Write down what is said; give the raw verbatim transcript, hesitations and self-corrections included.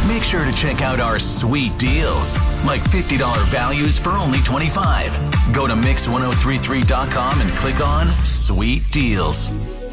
Make sure to check out our sweet deals, like fifty dollars values for only twenty-five dollars. Go to mix ten thirty-three dot com and click on Sweet Deals.